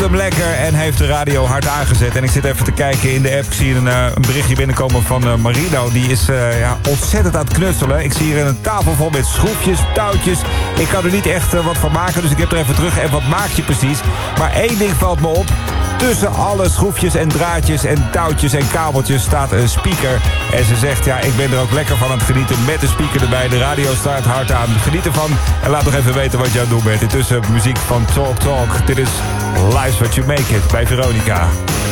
hem lekker en heeft de radio hard aangezet. En ik zit even te kijken in de app. Ik zie een berichtje binnenkomen van Marino. Die is ontzettend aan het knutselen. Ik zie hier een tafel vol met schroefjes, touwtjes. Ik kan er niet echt wat van maken, dus ik heb er even terug. En wat maak je precies? Maar één ding valt me op. Tussen alle schroefjes en draadjes en touwtjes en kabeltjes staat een speaker. En ze zegt, ik ben er ook lekker van aan het genieten met de speaker erbij. De radio staat hard aan. Geniet ervan en laat nog even weten wat je aan het doen bent. Intussen muziek van Talk Talk. Dit is Life's What You Make It bij Veronica.